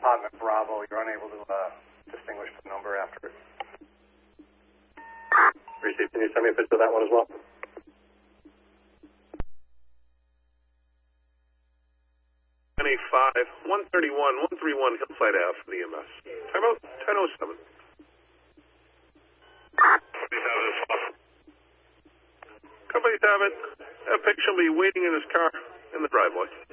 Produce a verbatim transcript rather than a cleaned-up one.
apartment Bravo. You're unable to uh, distinguish the number after it. Received. Can you send me a picture of that one as well? ten A five, one thirty-one, one thirty-one Hillside Ave for the E M S. Timeout ten oh seven. Companies have it. A patient will be waiting in his car in the driveway.